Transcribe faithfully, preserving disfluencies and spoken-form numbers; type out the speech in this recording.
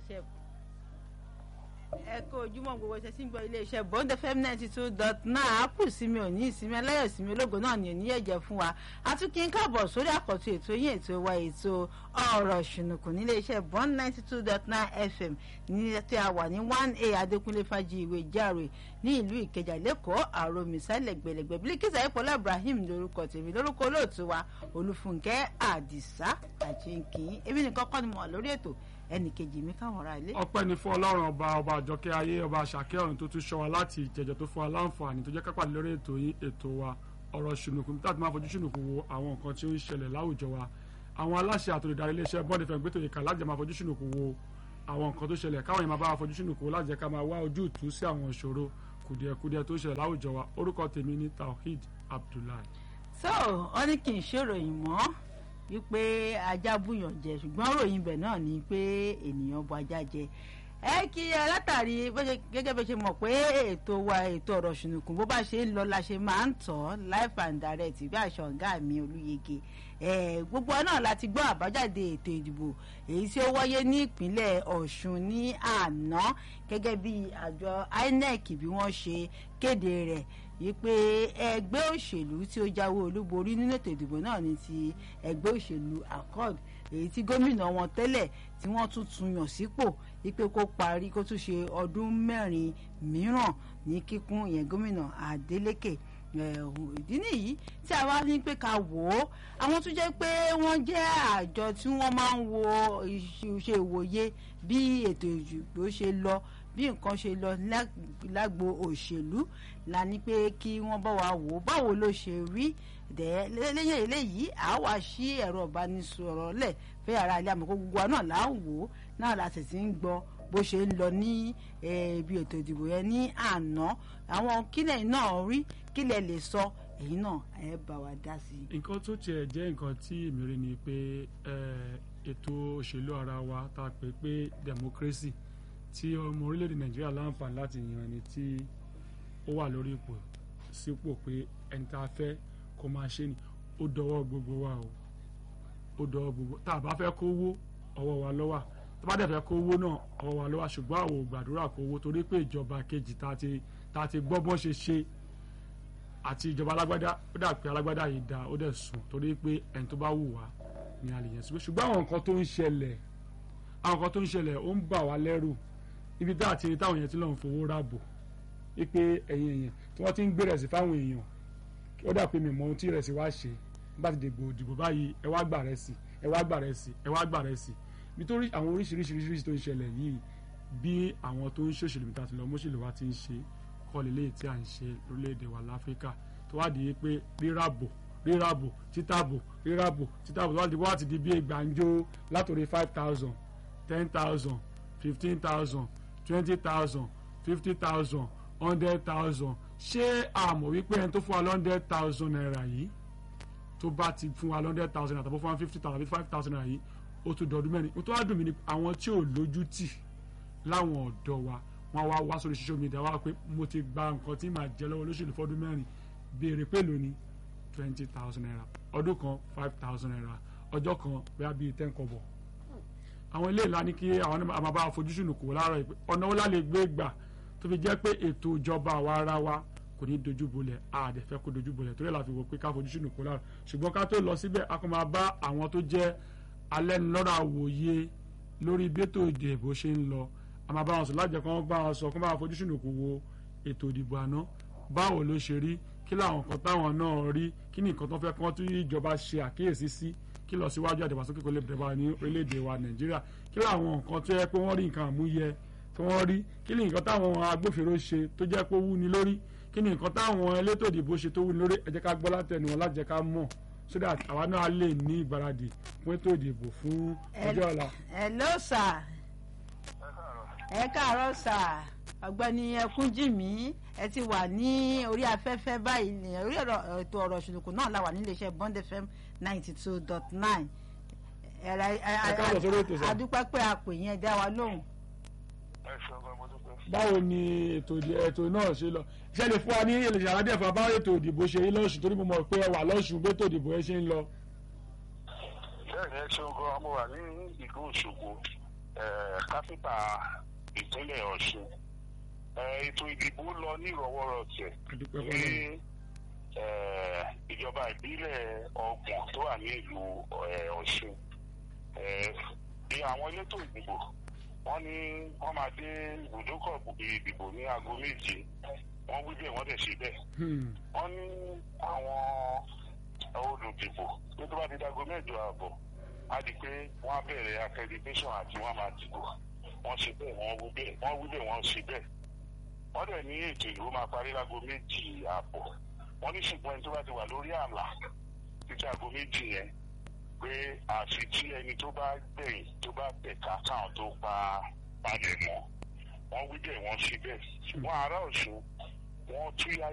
iléeṣẹ́ ẹ kó ojúmọ́ gbogbo ṣe sí ń gbọ́ iléeṣẹ́ Bond F M ninety two dot nine àpò ìsinmi òní ìsinmi aláyọ̀ ìsinmi ológo náà ni òní ẹ̀jẹ̀ fún wa àtúnkì ń káàbọ̀ sórí àkọ́tún ètò yín ètò wa ètò ọ̀rọ̀ ṣùnùkùn níléeṣẹ́ Bond ninety two dot nine F M ní tí a wà ní one A Adékúnlé Fájìwé Jàre ní ìlú Ìkẹjà lẹ́kọ̀ọ́ àròmísà lẹ́gbẹ̀lẹ́gbẹ̀ Bílíkísà Ìpọ́lá Ibrahim lórúkọ tèmi lórúkọ olóòtú wa Olúfúnkẹ́ Àdìsá àjíǹkì èmi nìkan kọ́ ni mo wà lórí ètò ẹnì kejì mi káwọn ará ilé. ọpẹ́ ni fún Ọlọ́run ọba ọba àjọkẹ́ ayé ọba àṣàkẹ́ ọ̀run tó tún ṣọ́ wa láti ìjẹjọ tó fún wa láǹfààní tó jẹ́ kápá lórí ètò yín ètò wa ọ̀rọ̀ ṣùnùkùn tí a ti máa fojú ṣùnùkùn wo àwọn nǹkan tí ó ń ṣẹlẹ̀ láwùjọ wa àwọn aláṣẹ àtòlùdarí iléeṣẹ́ Bond F M gbẹ́tò ìka láti máa fojú ṣùnùkùn wo àwọn nǹkan tó ṣẹlẹ̀ káwọn yẹn máa bá wa fojú ṣùnùkùn láti jẹ́ ká máa wá ojú ìtú sí àwọn ìṣòro kùdìẹ̀kudiẹ tó ṣẹlẹ̀ láwùjọ wa orúkọ tèmi ní Tawhid Abdullahi. so ọ ní kì í ṣèròyìn mọ́ wípé ajá búyàn jẹ ṣùgbọ́n ròyìn bẹ̀ náà ni pé ènìyàn bu ajá jẹ ẹ kí ẹ látàrí gẹ́gẹ́ bí ṣe mọ̀ pé ètò wa ètò ọ̀rọ̀ ṣùnùkùn bó bá ṣe ń lọ la ṣe máa ń tọ́ live and direct bí àṣọ ọ̀gá mi Olúyege gbogbo náà láti gbọ́ àbájáde ètò ìdìbò èyí tí ó wáyé ní ìpínlẹ̀ Ọ̀ṣun ní àná gẹ́gẹ́ bí àjọ I N E C bí wọ́n ṣe kéde rẹ̀ wípé ẹgbẹ́ òṣèlú tí ó jáwé olúborí nínú ètò ìdìbò náà ní ti ẹgbẹ́ òṣèlú Accord èyí tí gómìnà wọn tẹ́lẹ̀ tí wọ́n tún tún yàn sípò wípé kó parí kó tún ṣe ọdún mẹ́rin mìíràn ní kíkún ìyẹn gómìnà Adeleke ìdí nìyí tí a wá ní pé ká wò ó àwọn tó jẹ́ pé wọ́n jẹ́ àjọ tí wọ́n máa ń wo ìṣe ìwòye bí ètò ìdìbò ṣe lọ bí nǹkan ṣe lọ lágbo òṣèlú la ní pé kí wọ́n bá wa wò ó báwo ló ṣe rí lẹ́yìn eléyìí à wá sí ẹ̀rọ ìbánisọ̀rọ̀ lẹ̀ fẹ́ ara ilé àmọ́ kó gbogbo wa náà là ń wò ó náà la sì ti ń gbọ́ bó ṣe ń lọ ní ibi ètò ìdìbò yẹn ní àná àwọn kílẹ̀ náà rí kílẹ̀ lè sọ èyí náà ẹ bá wa dá sí i. nǹkan tó tiẹ̀ jẹ́ nǹkan tí èmi rí ni pé ètò òṣèlú ara wa ta pé pé democracy tí ọmọ orílẹ̀-èdè Nàìjíríà láǹfààní láti yan ẹni tí ó wà lórí ipò sípò pé ẹni tá a fẹ́ kó máa ṣe ni ó dọwọ́ gbogbo wa o ó dọwọ́ gbogbo tá a bá fẹ́ kówó ọwọ́ wa ló wà tó bá dẹ̀ fẹ́ kówó náà ọwọ́ wa ló wà ṣùgbọ́n àwọn ò gbàdúrà kówó torí pé ìjọba kejì tá a ti gbọ́ bọ́n ṣe ṣe àti ìjọba alágbádá ó dà pé alágbádá yìí da ó dẹ̀ sùn torí pé ẹni tó bá wù wá ni a lè yẹn sí ṣùgbọ́n àwọn nǹkan tó ń ṣẹlẹ̀ àwọn nǹkan tó ń ṣẹlẹ̀ ó ń bà wá lẹ́rù ibi tá àti táwọn èèyàn ti lọ́n fowó rábò wípé ẹ̀yìn èèyàn tí wọ́n ti ń gbé rẹ̀ sí fáwọn èèyàn ó dà pé mi mọ ohun tí rẹ̀ sí wá ṣe bá ti dìbò dìbò báyìí ẹ wá gbà rẹ̀ sí ẹ wá gbà rẹ̀ sí ẹ wá gbà rẹ̀ sí nítorí àwọn oríṣiríṣiríṣiríṣi tó ń ṣẹlẹ̀ yìí bí àwọn tó ń ṣòṣèlú mi ta ti lọ mọ́ṣèlú wa ti ń ṣe kọ́lé léyìí tí à ń ṣe lórílẹ̀‐èdè wa láfíríkà tó wá di pé ríràbò ríràbò títàbò ríràbò títàbò tó wá di wá ti di bí gbàǹjo látòrí five thousand ten thousand fifteen thousand twenty thousand fifty thousand hundred thousand ṣé àmọ̀ wípé ẹni tó fún wa hundred thousand naira yìí tó bá ti fún wa hundred thousand naira tàbí fún wa fifty thousand àbí five thousand naira yìí ó tún dọ̀ọ́dún mẹ́rin ó tó wá dùn mí ni àwọn tí ò lójú tì láwọn ọ̀dọ́ wa wọ́n wá wá sórí social media wá pé mo ti gba nǹkan tí màá jẹ lọ́wọ́ olóṣèlú fọ́dún mẹ́rin béèrè pé lónìí twenty thousand naira ọdún kan five thousand naira ọjọ́ kan bóyá bíi ten kọ́bọ̀ àwọn ilé ìlànà kí àwọn àmàbá àfojúsùn kò láàárọ̀ ìpè ọ̀nà wo la lè gbé gbà tó fi jẹ́ pé ètò ìjọba àwa ara wa kò ní dojú bolẹ̀ àdẹ̀fẹ́ kó dojú bolẹ̀ torí ẹ̀ la fi wò pé ká fojúsùn kò láàárọ̀ ṣùgbọ́n ká tó lọ síbẹ̀ a kò máa bá àwọn tó jẹ́ alẹ́nulọ́rọ̀ àwòye lórí bí ètò ìdìbò ṣe ń lọ a máa bá wọn sọ lájẹ kan bá wọn sọ kó máa fojúsùn kò wo ètò ìdìbò àná báwo ló ṣe rí kí làwọn nǹkan táwọn náà rí kí ni nǹkan tó fẹ́ kán tí ìjọba ṣe àkíyèsí sí kí lọ síwájú àdàgbàsókè kó lè bẹ̀rẹ̀ wá ní orílẹ̀-èdè wa Nàìjíríà kí làwọn nǹkan tó yẹ pé wọ́n rí nǹkan àmúyẹ tí wọ́n rí kí ni nǹkan táwọn agbófinró ṣe tó jẹ́ pé ó wúni lórí kí ni nǹkan táwọn elétò ìdìbò ṣe tó wúni lórí ẹ jẹ́ ká gbọ́ látẹnu wọn láti jẹ́ ká mọ̀ so that àwa náà lè ní ìgbáradì fún ètò ìdìbò fún ọjọ́ ọ̀la. hello sir ẹ káàárọ̀ sir ọ̀gbẹ́ni Ẹkúnjìmí ẹ ti wà ní orí afẹ́fẹ́ báyìí orí ètò ọ̀rọ̀ ṣùnùkùn náà la wà níléeṣẹ́ Bond F M ninety two dot nine adúpẹ́ pé a pè yẹn dá wa lóhùn. báwo ni ètò ètò náà ṣe lọ ṣe lè fún wa ní èlè ṣàlàyé fún wa báwo ètò ìdìbò ṣe rí lọ́sùn torí mo mọ̀ pé ẹ wà lọ́sùn bí ètò ìdìbò ẹ ṣe ń lọ. bẹ́ẹ̀ ni ẹ ṣeun gan-an mo wà ní ìlú Òṣogbo kápítà ìpínlẹ̀ Ọ̀ṣun. Ètò ìdìbò lọ ní ìrọwọ́rọsẹ̀ ní ìjọba ìbílẹ̀ ọgbọ̀n tó wà ní ìlú Ọ̀ṣun. Bí àwọn elétò ìdìbò wọ́n ní wọ́n máa dé ibùdókọ̀ ìdìbò ní aago méje, wọ́n wí bẹ́ẹ̀ wọ́n dẹ̀ ṣe bẹ́ẹ̀. Wọ́n ní àwọn olùdìbò tó tó bá ti dago mẹ́jọ ààbọ̀ á di pé wọ́n á bẹ̀rẹ̀ accreditation àti wọ́n máa dìbò. Wọ́n ṣe bẹ́ẹ̀ wọ́n wí bẹ́ẹ̀ wọ́n wí bẹ́ẹ̀ wọ́n ṣe bẹ́ẹ̀. Wọ́n dẹ̀ ní ètò ìlú máa parí láago méjì ààbọ̀. Wọ́n ní ṣùgbọ́n ẹni tó bá ti wà lórí ààlà títí aago méjì yẹn pé àfi tí ẹni tó bá gbẹ̀yìn tó bá tẹ̀ka káwọn tó pa palẹ̀ mọ́. Wọ́n wí bẹ́ẹ̀ wọ́n ṣe bẹ́ẹ̀. Ṣùgbọ́n ará Ọ̀ṣun wọ́n túyà